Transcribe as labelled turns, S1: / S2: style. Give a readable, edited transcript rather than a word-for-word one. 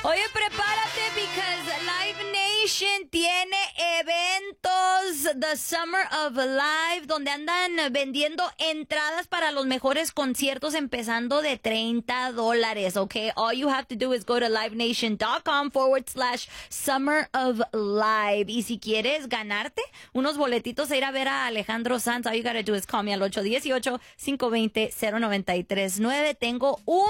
S1: Oye, prepárate because Live Nation tiene eventos, The Summer of Live, donde andan vendiendo entradas para los mejores conciertos empezando de $30, ¿ok? All you have to do is go to livenation.com/Summer of Live. Y si quieres ganarte unos boletitos a ir a ver a Alejandro Sanz, all you gotta do is call me al 818-520-0939. Tengo un